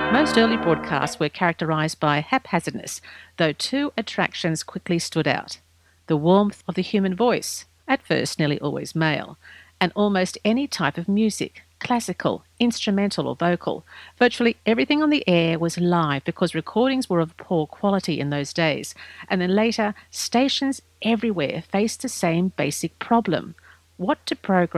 Most early broadcasts were characterised by haphazardness, though two attractions quickly stood out: the warmth of the human voice, at first nearly always male, and almost any type of music, classical, instrumental, or vocal. Virtually everything on the air was live because recordings were of poor quality in those days, and then later, stations everywhere faced the same basic problem: what to program